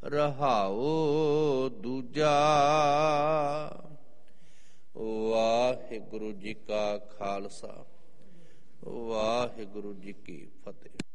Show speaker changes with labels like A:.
A: ਰਹਾਉ ਦੂਜਾ। ਵਾਹਿਗੁਰੂ ਜੀ ਕਾ ਖਾਲਸਾ, ਵਾਹਿਗੁਰੂ ਜੀ ਕੀ ਫਤਿਹ।